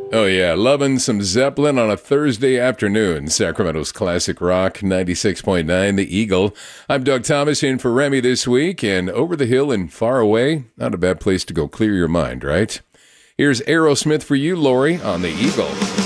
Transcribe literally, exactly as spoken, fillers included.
Oh, yeah. Loving some Zeppelin on a Thursday afternoon. Sacramento's Classic Rock, ninety-six point nine, The Eagle. I'm Doug Thomas in for Remy this week, and over the hill and far away, not a bad place to go clear your mind, right? Here's Aerosmith for you, Lori, on The Eagle.